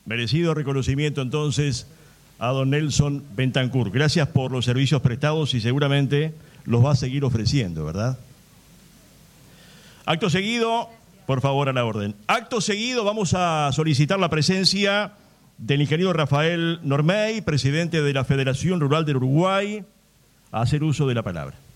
Merecido reconocimiento entonces a don Nelson Bentancur. Gracias por los servicios prestados y seguramente los va a seguir ofreciendo, ¿verdad? Acto seguido, por favor, a la orden. Acto seguido vamos a solicitar la presencia del ingeniero Rafael Normey, presidente de la Federación Rural del Uruguay, a hacer uso de la palabra.